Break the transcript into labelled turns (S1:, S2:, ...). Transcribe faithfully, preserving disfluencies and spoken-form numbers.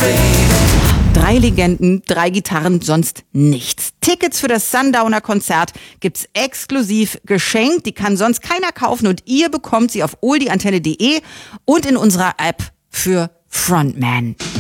S1: Drei Legenden, drei Gitarren, sonst nichts. Tickets für das Sundowner-Konzert gibt's exklusiv geschenkt. Die kann sonst keiner kaufen und ihr bekommt sie auf oldieantenne punkt de und in unserer App für Frontman.